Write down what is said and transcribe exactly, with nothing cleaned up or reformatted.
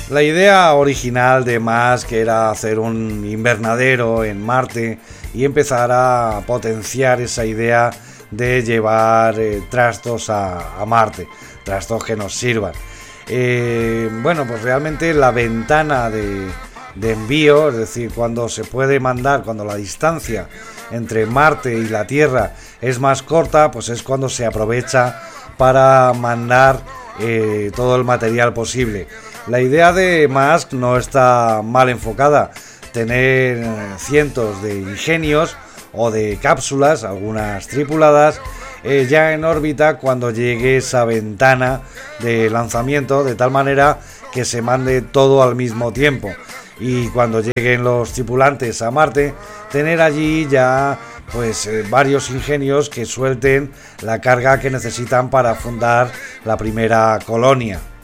La idea original de Musk era hacer un invernadero en Marte y empezar a potenciar esa idea de llevar eh, trastos a, a Marte, trastos que nos sirvan. Eh, bueno, pues realmente la ventana de, de envío, es decir, cuando se puede mandar, cuando la distancia entre Marte y la Tierra es más corta, pues es cuando se aprovecha para mandar eh, todo el material posible. La idea de Musk no está mal enfocada, tener cientos de ingenios o de cápsulas, algunas tripuladas, eh, ya en órbita cuando llegue esa ventana de lanzamiento, de tal manera que se mande todo al mismo tiempo, y cuando lleguen los tripulantes a Marte, tener allí ya pues eh, varios ingenios que suelten la carga que necesitan para fundar la primera colonia.